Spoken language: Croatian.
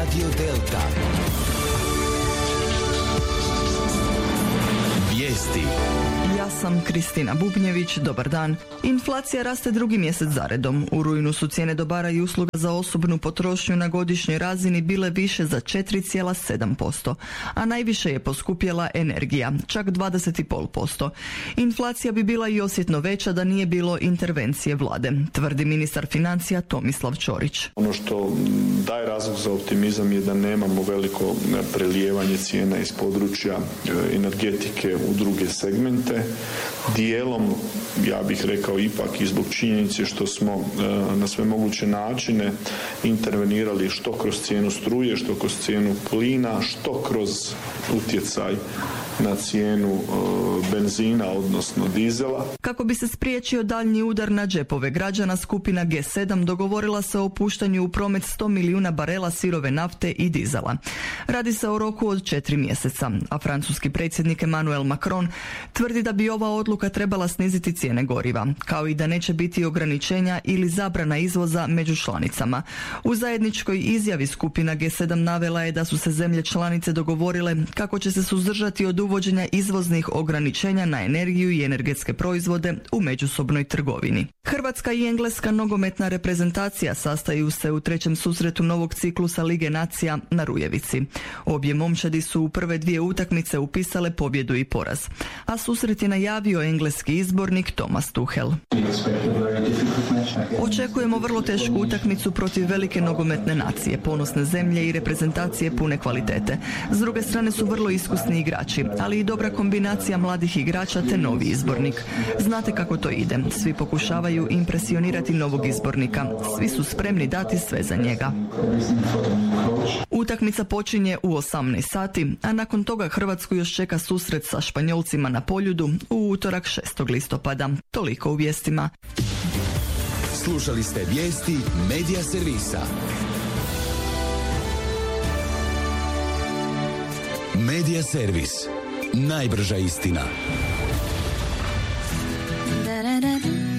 Radio Delta. Vijesti. Ja sam Kristina Bubnjević, dobar dan. Inflacija raste drugi mjesec zaredom. U rujnu su cijene dobara i usluga za osobnu potrošnju na godišnjoj razini bile više za 4,7%, a najviše je poskupjela energija, čak 20,5%. Inflacija bi bila i osjetno veća da nije bilo intervencije vlade, tvrdi ministar financija Tomislav Ćorić. Ono što daje razlog za optimizam je da nemamo veliko prelijevanje cijena iz područja energetike u druge segmente. Dijelom, ja bih rekao ipak i zbog činjenice što smo na sve moguće načine intervenirali što kroz cijenu struje, što kroz cijenu plina, što kroz utjecaj na cijenu benzina, odnosno dizela. Kako bi se spriječio daljnji udar na džepove građana, skupina G7 dogovorila se o puštanju u promet 100 milijuna barela sirove nafte i dizela. Radi se o roku od 4 mjeseca, a francuski predsjednik Emmanuel Macron tvrdi da bi ova odluka trebala sniziti cijene goriva, kao i da neće biti ograničenja ili zabrana izvoza među članicama. U zajedničkoj izjavi skupina G7 navela je da su se zemlje članice dogovorile kako će se suzdržati od uvođenja izvoznih ograničenja na energiju i energetske proizvode u međusobnoj trgovini. Hrvatska i engleska nogometna reprezentacija sastaju se u trećem susretu novog ciklusa Lige nacija na Rujevici. Obje momčadi su u prve dvije utakmice upisale pobjedu i poraz, a susret je najavio engleski izbornik Thomas Tuchel. Očekujemo vrlo tešku utakmicu protiv velike nogometne nacije, ponosne zemlje i reprezentacije pune kvalitete. S druge strane su vrlo iskusni igrači, ali i dobra kombinacija mladih igrača te novi izbornik. Znate kako to ide, svi pokušavaju impresionirati novog izbornika, svi su spremni dati sve za njega. Utakmica počinje u 18 sati, a nakon toga Hrvatsku još čeka susret sa Španjolcima na Poljudu u utorak 6. listopada. Toliko u vijestima. Slušali ste vijesti Medija servisa. Medija servis. Najbrža istina.